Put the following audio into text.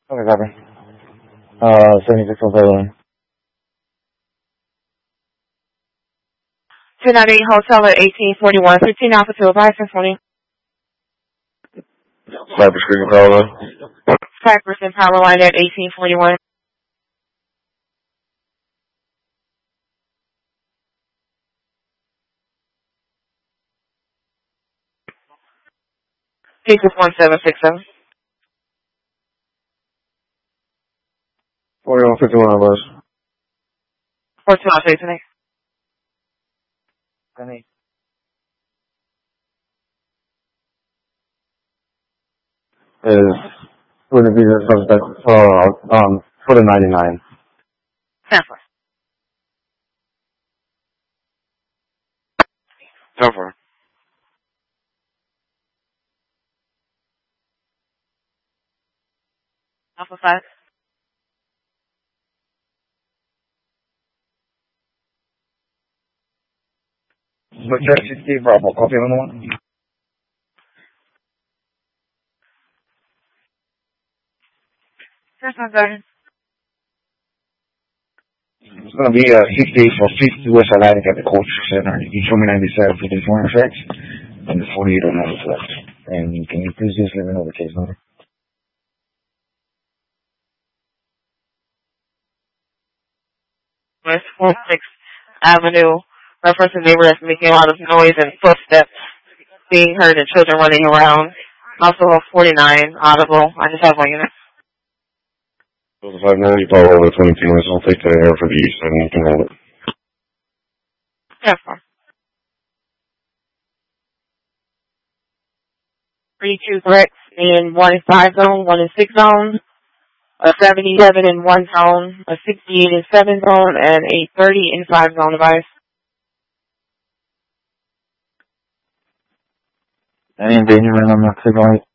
Okay, copy. 76 Line. 298 Hotel at 1841. 15 Alpha to advise for 20. Cypress Creek and Power Line. Cypress and Power Line at 1841. Jesus 1767. 4151 on bus. 42 Alpha today. Would it be the suspect for the 99? Transfer. Transfer. Alpha 5. Butcher 60 Bravo, copy on the one. First one, Sergeant. It's going to be 60 for 50 West Atlantic at the Coach Center. You show me 97 for this one effects, and the 48 on the left. And can you please just let me know the case number? West 46th Avenue. Reference to neighbor that's making a lot of noise and footsteps being heard and children running around. Also a 49 audible. I just have one unit. 590, power over 22 minutes. I'll take the air for the east and you can hold it. Yeah, fine. 32 threats in 1 in 5 zone, 1 in 6 zone, a 77 in 1 zone, a 68 in 7 zone, and a 30 in 5 zone device. Any endangerment on the signal?